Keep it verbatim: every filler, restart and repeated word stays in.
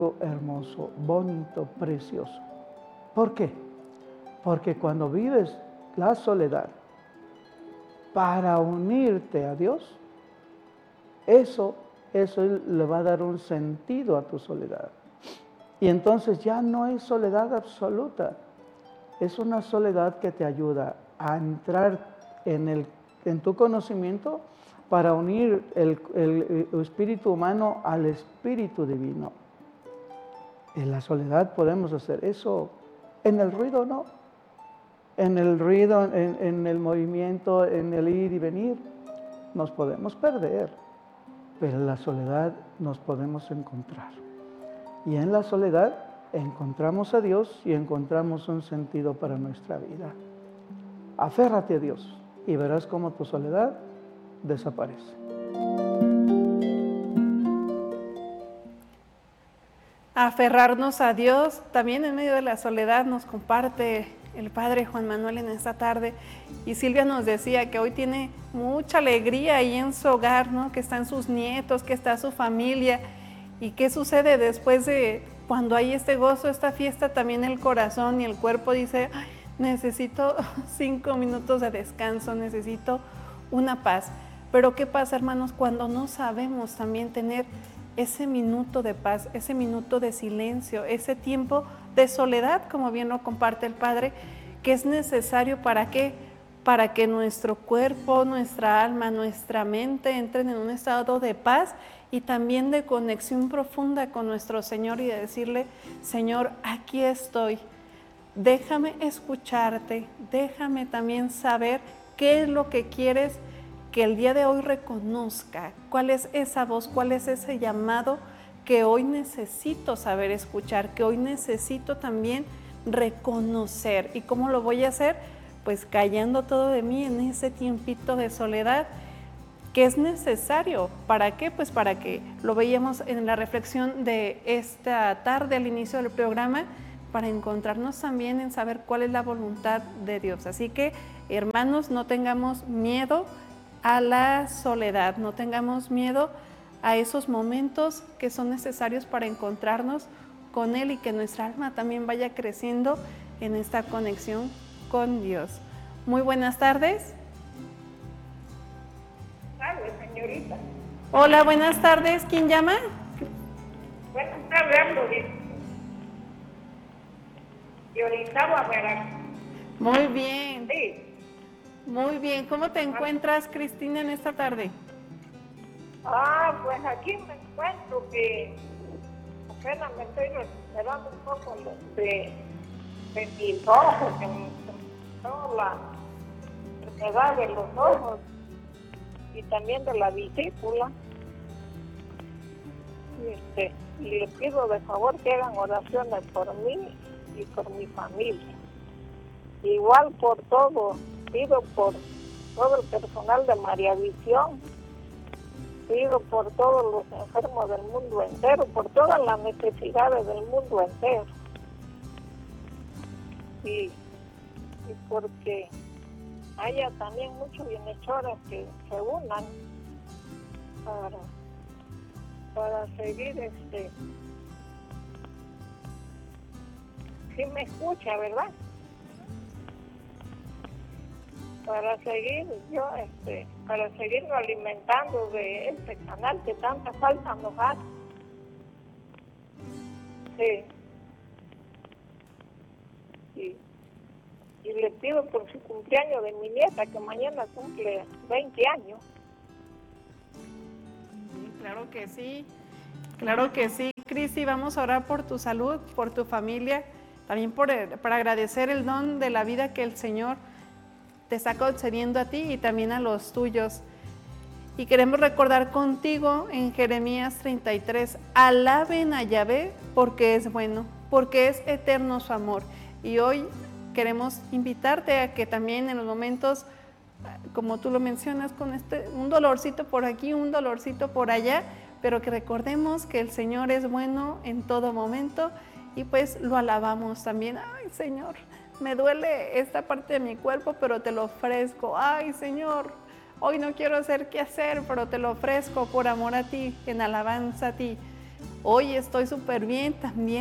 hermoso, bonito, precioso. ¿Por qué? Porque cuando vives la soledad para unirte a Dios, eso, eso le va a dar un sentido a tu soledad. Y entonces ya no es soledad absoluta, es una soledad que te ayuda a entrar en, el, en tu conocimiento para unir el, el, el espíritu humano al espíritu divino. En la soledad podemos hacer eso, en el ruido no. En el ruido, en, en el movimiento, en el ir y venir, nos podemos perder, pero en la soledad nos podemos encontrar. Y en la soledad encontramos a Dios y encontramos un sentido para nuestra vida. Aférrate a Dios y verás cómo tu soledad desaparece. Aferrarnos a Dios también en medio de la soledad nos comparte el Padre Juan Manuel en esta tarde. Y Silvia nos decía que hoy tiene mucha alegría ahí en su hogar, ¿no? Que están sus nietos, que está su familia. ¿Y qué sucede después de cuando hay este gozo, esta fiesta? También el corazón y el cuerpo dice, ay, necesito cinco minutos de descanso, necesito una paz. Pero ¿qué pasa, hermanos, cuando no sabemos también tener ese minuto de paz, ese minuto de silencio, ese tiempo de soledad, como bien lo comparte el Padre, que es necesario para qué? Para que nuestro cuerpo, nuestra alma, nuestra mente entren en un estado de paz y también de conexión profunda con nuestro Señor y de decirle, Señor, aquí estoy, déjame escucharte, déjame también saber qué es lo que quieres que el día de hoy reconozca, cuál es esa voz, cuál es ese llamado que hoy necesito saber escuchar, que hoy necesito también reconocer. ¿Y cómo lo voy a hacer? Pues callando todo de mí en ese tiempito de soledad que es necesario. ¿Para qué? Pues para que lo veíamos en la reflexión de esta tarde al inicio del programa, para encontrarnos también en saber cuál es la voluntad de Dios. Así que, hermanos, no tengamos miedo a la soledad, no tengamos miedo a esos momentos que son necesarios para encontrarnos con Él y que nuestra alma también vaya creciendo en esta conexión con Dios. Muy buenas tardes. Tardes, señorita. Hola, buenas tardes. ¿Quién llama? Buenas tardes, hablo de, de Orizaba, Veracruz. Muy bien. Sí. Muy bien. ¿Cómo te encuentras, Cristina, en esta tarde? Ah, pues aquí me encuentro que apenas me estoy recuperando un poco de, de mis ojos, de, de toda la enfermedad de los ojos y también de la vesícula. Y, este, y le pido de favor que hagan oraciones por mí y por mi familia. Igual por todo, pido por todo el personal de María Visión, pido por todos los enfermos del mundo entero, por todas las necesidades del mundo entero. Y, y porque haya también muchos bienhechores que se unan para, para seguir este... Sí me escucha, ¿verdad? Para seguir yo, este, para seguirnos alimentando de este canal que tanta falta nos hace. Sí. Y, y le pido por su cumpleaños de mi nieta, que mañana cumple veinte años. Sí, claro que sí, claro que sí, Cristi, vamos a orar por tu salud, por tu familia, también por, para agradecer el don de la vida que el Señor te está concediendo a ti y también a los tuyos. Y queremos recordar contigo en Jeremías treinta y tres, alaben a Yahvé porque es bueno, porque es eterno su amor. Y hoy queremos invitarte a que también en los momentos, como tú lo mencionas, con este, un dolorcito por aquí, un dolorcito por allá, pero que recordemos que el Señor es bueno en todo momento y pues lo alabamos también. Ay, Señor, me duele esta parte de mi cuerpo, pero te lo ofrezco. Ay, Señor, hoy no quiero hacer qué hacer, pero te lo ofrezco por amor a ti, en alabanza a ti. Hoy estoy súper bien también.